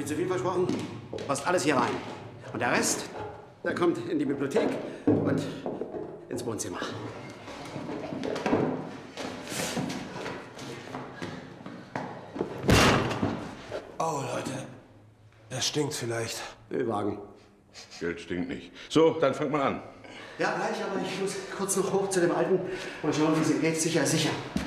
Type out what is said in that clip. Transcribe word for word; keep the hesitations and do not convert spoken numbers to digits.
nicht zu viel versprochen. Passt alles hier rein. Und der Rest, der kommt in die Bibliothek und ins Wohnzimmer. Oh, Leute. Das stinkt vielleicht. Ölwagen. Geld stinkt nicht. So, dann fang mal an. Ja, gleich, aber ich muss kurz noch hoch zu dem Alten und schauen, wie sie geht. Sicher, sicher.